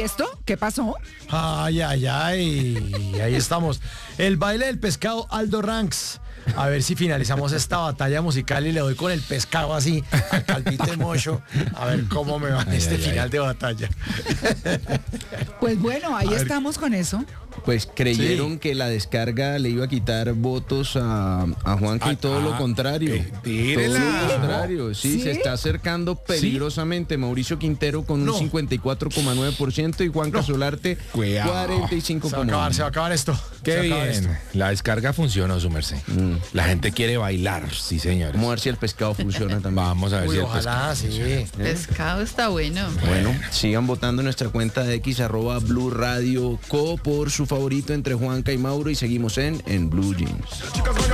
esto? ¿Qué pasó? Ay, ay, ay. Ahí estamos. El baile del pescado, Aldo Ranks. A ver si finalizamos esta batalla musical y le doy con el pescado así al caldito de mocho. A ver cómo me va en este final de batalla. Pues bueno, ahí estamos con eso. Pues creyeron que la descarga le iba a quitar votos a Juanca y todo lo contrario. Tírela. Todo lo contrario, sí, ¿Sí? se está acercando peligrosamente. Mauricio Quintero con un 54,9% y Juanca Solarte Cuidado. 45,1%. Se va a acabar esto. Qué Se va a acabar bien. esto. La descarga funcionó, su merced. La gente quiere bailar, sí, señores. Vamos a ver si el pescado funciona también. Vamos a ver Uy, si el ojalá, sí. Pescado está bueno. Bueno, sigan votando en nuestra cuenta de X @Blue Radio Co por su favorito entre Juanca y Mauro y seguimos en Blue Jeans.